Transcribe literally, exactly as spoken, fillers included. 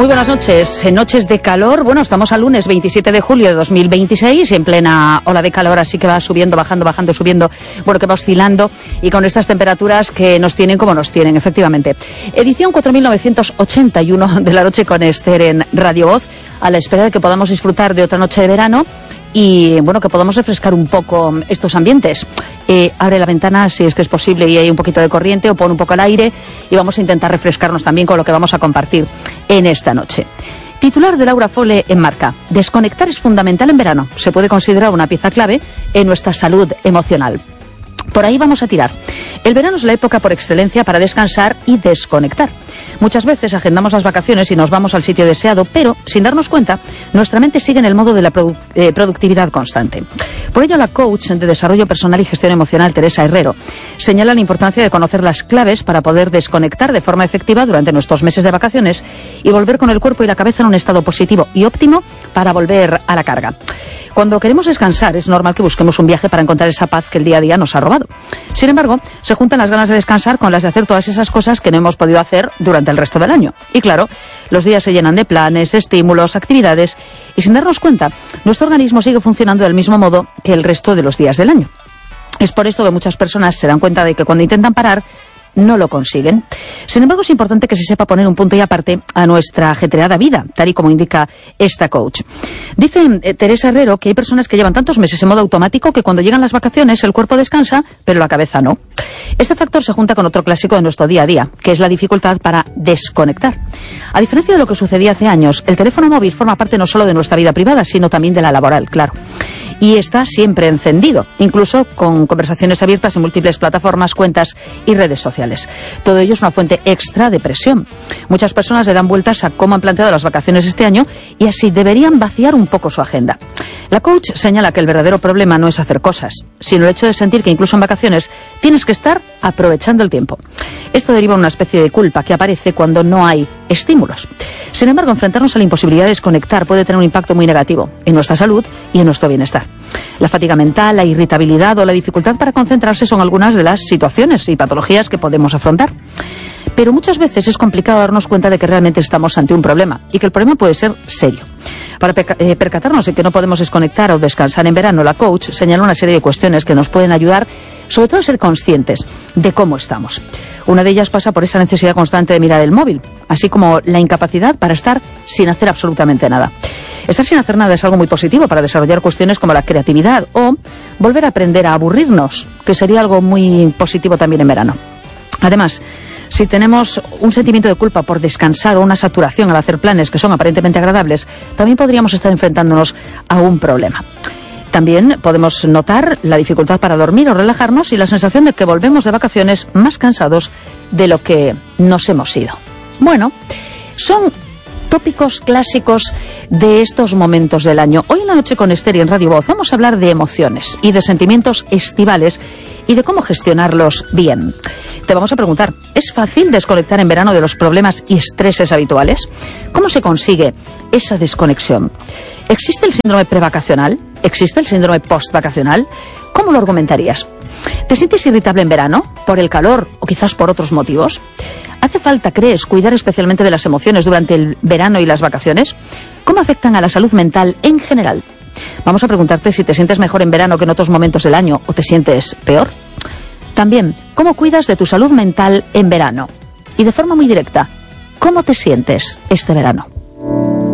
Muy buenas noches, en noches de calor. Bueno, estamos al lunes veintisiete de julio de dos mil veintiséis, en plena ola de calor, así que va subiendo, bajando, bajando, subiendo, bueno, que va oscilando, y con estas temperaturas que nos tienen como nos tienen, efectivamente. Edición cuatro mil novecientos ochenta y uno de la noche con Esther en Radio Voz, a la espera de que podamos disfrutar de otra noche de verano y, bueno, que podamos refrescar un poco estos ambientes. Eh, abre la ventana si es que es posible y hay un poquito de corriente, o pon un poco el aire, y vamos a intentar refrescarnos también con lo que vamos a compartir en esta noche. Titular de Laura Fole en Marca: desconectar es fundamental en verano. Se puede considerar una pieza clave en nuestra salud emocional. Por ahí vamos a tirar. El verano es la época por excelencia para descansar y desconectar. Muchas veces agendamos las vacaciones y nos vamos al sitio deseado, pero, sin darnos cuenta, nuestra mente sigue en el modo de la produ- eh, productividad constante. Por ello, la coach de desarrollo personal y gestión emocional, Teresa Herrero, señala la importancia de conocer las claves para poder desconectar de forma efectiva durante nuestros meses de vacaciones y volver con el cuerpo y la cabeza en un estado positivo y óptimo para volver a la carga. Cuando queremos descansar, es normal que busquemos un viaje para encontrar esa paz que el día a día nos ha robado. Sin embargo, se juntan las ganas de descansar con las de hacer todas esas cosas que no hemos podido hacer durante el resto del año. Y claro, los días se llenan de planes, estímulos, actividades, y sin darnos cuenta, nuestro organismo sigue funcionando del mismo modo que el resto de los días del año. Es por esto que muchas personas se dan cuenta de que cuando intentan parar, no lo consiguen. Sin embargo, es importante que se sepa poner un punto y aparte a nuestra ajetreada vida, tal y como indica esta coach. Dice eh, Teresa Herrero que hay personas que llevan tantos meses en modo automático que cuando llegan las vacaciones el cuerpo descansa, pero la cabeza no. Este factor se junta con otro clásico de nuestro día a día, que es la dificultad para desconectar. A diferencia de lo que sucedía hace años, el teléfono móvil forma parte no solo de nuestra vida privada, sino también de la laboral, claro. Y está siempre encendido, incluso con conversaciones abiertas en múltiples plataformas, cuentas y redes sociales. Todo ello es una fuente extra de presión. Muchas personas le dan vueltas a cómo han planteado las vacaciones este año y así deberían vaciar un poco su agenda. La coach señala que el verdadero problema no es hacer cosas, sino el hecho de sentir que incluso en vacaciones tienes que estar aprovechando el tiempo. Esto deriva en una especie de culpa que aparece cuando no hay estímulos. Sin embargo, enfrentarnos a la imposibilidad de desconectar puede tener un impacto muy negativo en nuestra salud y en nuestro bienestar. La fatiga mental, la irritabilidad o la dificultad para concentrarse son algunas de las situaciones y patologías que podemos afrontar. Pero muchas veces es complicado darnos cuenta de que realmente estamos ante un problema y que el problema puede ser serio. Para eh, percatarnos de que no podemos desconectar o descansar en verano, la coach señala una serie de cuestiones que nos pueden ayudar, sobre todo a ser conscientes de cómo estamos. Una de ellas pasa por esa necesidad constante de mirar el móvil, así como la incapacidad para estar sin hacer absolutamente nada. Estar sin hacer nada es algo muy positivo para desarrollar cuestiones como la creatividad o volver a aprender a aburrirnos, que sería algo muy positivo también en verano. Además, si tenemos un sentimiento de culpa por descansar o una saturación al hacer planes que son aparentemente agradables, también podríamos estar enfrentándonos a un problema. También podemos notar la dificultad para dormir o relajarnos y la sensación de que volvemos de vacaciones más cansados de lo que nos hemos ido. Bueno, son tópicos clásicos de estos momentos del año. Hoy en la noche con Esther y en Radio Voz vamos a hablar de emociones y de sentimientos estivales y de cómo gestionarlos bien. Te vamos a preguntar, ¿es fácil desconectar en verano de los problemas y estreses habituales? ¿Cómo se consigue esa desconexión? ¿Existe el síndrome prevacacional? ¿Existe el síndrome postvacacional? ¿Cómo lo argumentarías? ¿Te sientes irritable en verano? ¿Por el calor o quizás por otros motivos? ¿Hace falta, crees, cuidar especialmente de las emociones durante el verano y las vacaciones? ¿Cómo afectan a la salud mental en general? Vamos a preguntarte si te sientes mejor en verano que en otros momentos del año o te sientes peor. También, ¿cómo cuidas de tu salud mental en verano? Y de forma muy directa, ¿cómo te sientes este verano?